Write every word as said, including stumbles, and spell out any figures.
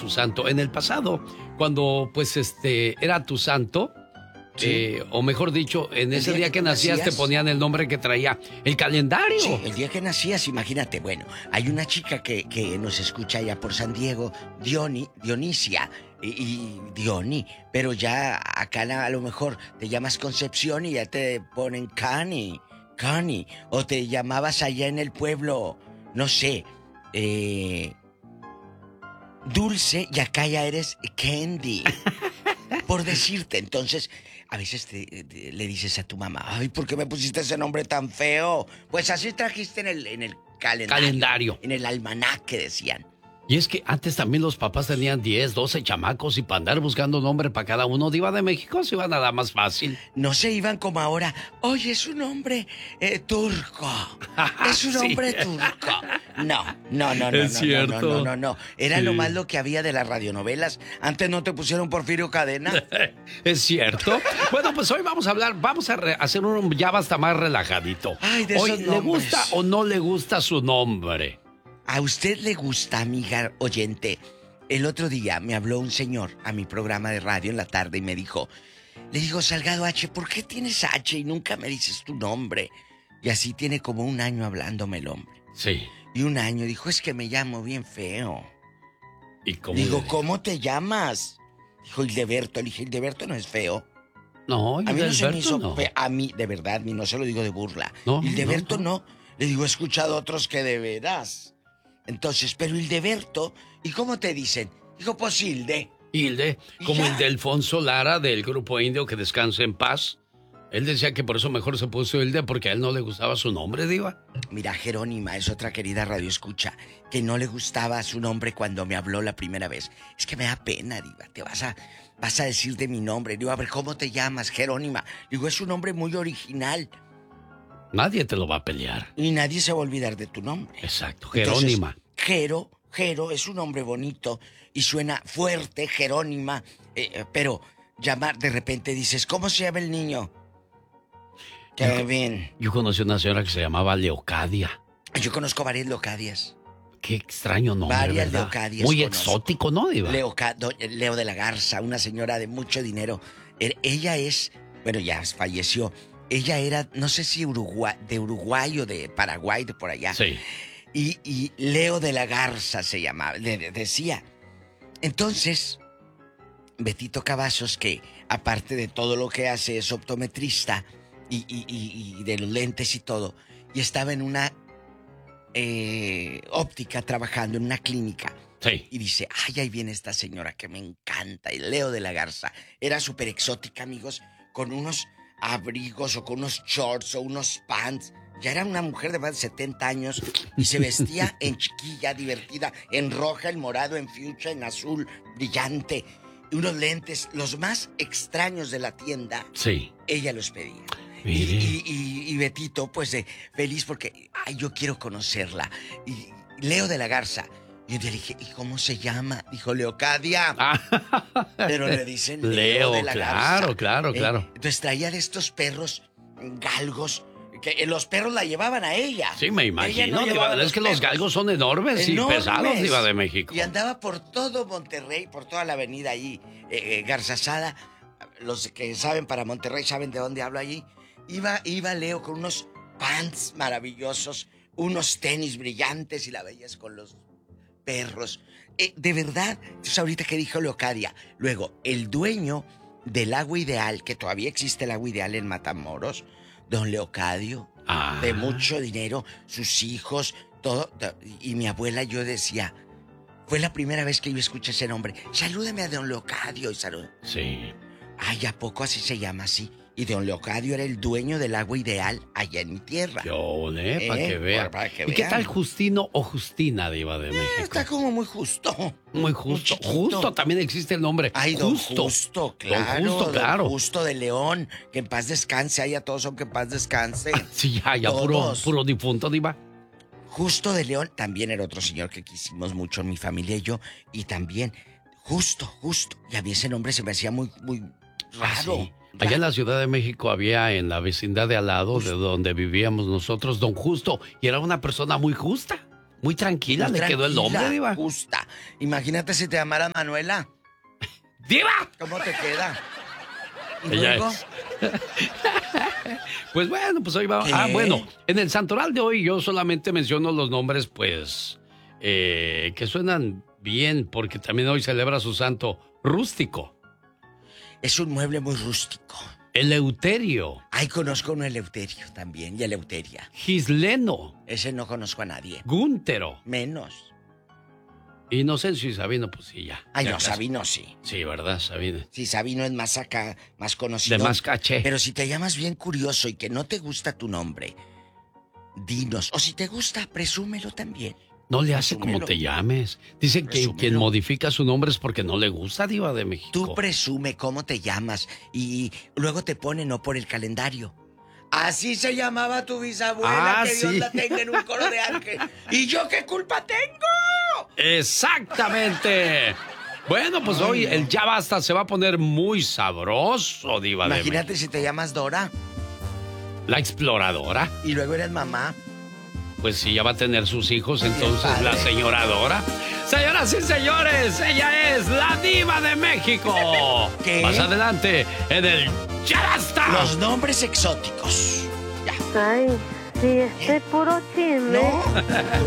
su santo. En el pasado, cuando pues este era tu santo, sí. eh, o mejor dicho, en ese día, día que, que nacías, nacías te ponían el nombre que traía el calendario. Sí, el día que nacías, imagínate. Bueno, hay una chica que, que nos escucha allá por San Diego, Dioni, Dionisia y, y Dioni, pero ya acá a lo mejor te llamas Concepción y ya te ponen Cani, Cani, o te llamabas allá en el pueblo, no sé, eh, Dulce, y acá ya eres Candy. Por decirte, entonces, a veces te, te, le dices a tu mamá, ay, ¿por qué me pusiste ese nombre tan feo? Pues así trajiste en el, en el calendario, calendario. En el almanaque, decían. Y es que antes también los papás tenían diez, doce chamacos y para andar buscando nombre para cada uno, Diva de México, se iba nada más fácil. No se iban como ahora, oye, es un hombre eh, turco, es un sí. hombre turco. No, no, no, no, es no, cierto. no, no, no, no, era sí. lo más lo que había de las radionovelas. Antes no te pusieron Porfirio Cadena. Es cierto. Bueno, pues hoy vamos a hablar, vamos a re- hacer un ya basta más relajadito. Ay, de hoy, esos ¿le nombres. gusta o no le gusta su nombre? ¿A usted le gusta, amiga oyente? El otro día me habló un señor a mi programa de radio en la tarde y me dijo, le digo, Salgado H, ¿por qué tienes H y nunca me dices tu nombre? Y así tiene como un año hablándome el hombre. Sí. Y un año dijo, es que me llamo bien feo. ¿Y cómo digo, ¿cómo te llamas? Dijo, Hildeberto. Le dije, Hildeberto no es feo. No, a mí no se me hizo no. feo. A mí, de verdad, a mí no se lo digo de burla. No, Hildeberto no, no. no. Le digo, he escuchado otros que de veras. Entonces, pero Hildeberto, ¿y cómo te dicen? Dijo, pues Hilde. Hilde, como ya. el de Alfonso Lara del grupo indio, que descanse en paz. Él decía que por eso mejor se puso Hilde, porque a él no le gustaba su nombre, Diva. Mira, Jerónima es otra querida radioescucha que no le gustaba su nombre cuando me habló la primera vez. Es que me da pena, Diva, te vas a, vas a decir de mi nombre. Digo, a ver, ¿cómo te llamas, Jerónima? Digo, es un nombre muy original. Nadie te lo va a pelear. Y nadie se va a olvidar de tu nombre. Exacto, Jerónima. Entonces, Jero, Jero es un nombre bonito y suena fuerte, Jerónima, eh, pero llamar, de repente dices, ¿cómo se llama el niño? Kevin. Yo, yo conocí una señora que se llamaba Leocadia. Yo conozco varias Leocadias. Qué extraño nombre, Varias ¿verdad? Leocadias Muy conozco. exótico, ¿no, Diva? Leoca, do, Leo de la Garza, una señora de mucho dinero. Er, ella es, bueno, ya falleció. Ella era, no sé si Uruguay, de Uruguay o de Paraguay, de por allá. Sí. Y, y Leo de la Garza se llamaba, le, le decía. Entonces, Betito Cavazos, que aparte de todo lo que hace es optometrista y, y, y, y de los lentes y todo, y estaba en una eh, óptica trabajando en una clínica. Sí. Y dice, ay, ahí viene esta señora que me encanta, y Leo de la Garza. Era súper exótica, amigos, con unos abrigos o con unos shorts o unos pants. Ya era una mujer de más de setenta años y se vestía en chiquilla, divertida, en roja, en morado, en fuchsia, en azul, brillante. Y unos lentes, los más extraños de la tienda. Sí. Ella los pedía. Y, Mire. y, y, y Betito, pues, eh, feliz porque, ay, yo quiero conocerla. Y Leo de la Garza. Y yo le dije, ¿y cómo se llama? Dijo, Leocadia. Ah. Pero le dicen Leo, Leo de la claro, Garza. claro, Eh, claro. Entonces traía de estos perros galgos, que los perros la llevaban a ella. Sí, me Ella imagino, no llevaba Diva. los Es que los perros. galgos son enormes, Enormes. y pesados, Diva de México. Y andaba por todo Monterrey, por toda la avenida allí, eh, eh, Garzazada. Los que saben para Monterrey saben de dónde hablo allí. Iba, iba Leo con unos pants maravillosos, unos tenis brillantes y la veías con los perros. Eh, de verdad, entonces ahorita que dijo Leocadia. Luego, el dueño del Agua Ideal, que todavía existe el Agua Ideal en Matamoros, don Leocadio, Ah. de mucho dinero, sus hijos, todo. Y mi abuela, yo decía, fue la primera vez que yo escuché ese nombre. Salúdeme a don Leocadio y salud. Sí. Ay, ¿a poco así se llama así? Y don Leocadio era el dueño del Agua Ideal allá en mi tierra. Yo, ¿eh? Para Eh, que vea. para que ¿Y qué vean. tal Justino o Justina, Diva de México? Está como muy justo. Muy justo. chiquito. Justo también existe el nombre. Ay, don Justo. Justo, claro. Don Justo, claro. Don Justo de León. Que en paz descanse. Ay, a todos son que en paz descanse. Sí, ya, ya, puro, Todos. puro difunto, Diva. Justo de León también era otro señor que quisimos mucho en mi familia y yo. Y también, Justo, Justo. Y a mí ese nombre se me hacía muy, muy raro. Ah, sí. Allá en la Ciudad de México había en la vecindad de al lado, de donde vivíamos nosotros, don Justo. Y era una persona muy justa. Muy tranquila Muy le quedó el nombre, Diva. Justa. Imagínate si te llamara Manuela. ¡Diva! ¿Cómo te queda? ¿Y Ella luego? es. Pues bueno, pues hoy va. ¿Qué? Ah, bueno, en el santoral de hoy yo solamente menciono los nombres, pues, eh, que suenan bien, porque también hoy celebra su santo rústico. Es un mueble muy rústico. Eleuterio. Ay, conozco un Eleuterio también, y Eleuteria. Gisleno. Ese no conozco a nadie. Gúntero. Menos. Inocencio y Sabino, pues sí, ya. Ay, ya no, casi. Sabino sí. Sí, ¿verdad, Sabino? Sí, Sabino es más acá, más conocido. De más caché. Pero si te llamas bien curioso y que no te gusta tu nombre, dinos. O si te gusta, presúmelo también. No le hace Presúmelo. como te llames. Dicen que Presúmelo. quien modifica su nombre es porque no le gusta, Diva de México. Tú presume cómo te llamas y luego te ponen no por el calendario. Así se llamaba tu bisabuela, Ah, que Dios sí. la tenga en un coro de ángel. ¿Y yo qué culpa tengo? Exactamente. Bueno, pues Ay, hoy no. el ya basta se va a poner muy sabroso, Diva de Imagínate México. si te llamas Dora La exploradora, y luego eres mamá. pues sí, ya va a tener sus hijos, entonces padre. la señora Dora. Señoras y señores, ella es la Diva de México. ¿Qué? Más adelante, en el ya basta. Los nombres exóticos. Ay, sí, este puro chisme. ¿No?